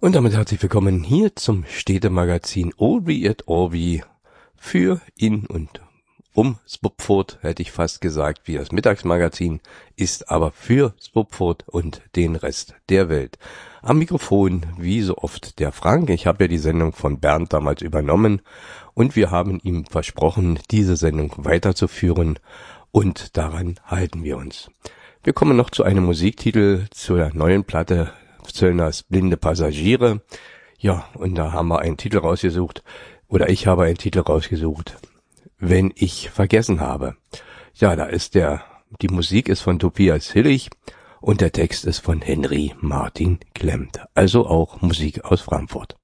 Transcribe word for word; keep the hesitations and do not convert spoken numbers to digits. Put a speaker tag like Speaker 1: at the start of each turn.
Speaker 1: Und damit herzlich willkommen hier zum Städtemagazin Olby et Orby für, in und um Swupfurt, hätte ich fast gesagt, wie das Mittagsmagazin, ist aber für Swupfurt und den Rest der Welt. Am Mikrofon, wie so oft, der Frank. Ich habe ja die Sendung von Bernd damals übernommen und wir haben ihm versprochen, diese Sendung weiterzuführen und daran halten wir uns. Wir kommen noch zu einem Musiktitel, zur neuen Platte Zöllners Blinde Passagiere. Ja, und da haben wir einen Titel rausgesucht, oder ich habe einen Titel rausgesucht, Wenn ich vergessen habe. Ja, da ist der, die Musik ist von Tobias Hillig und der Text ist von Henry Martin Klemmt. Also auch Musik aus Frankfurt.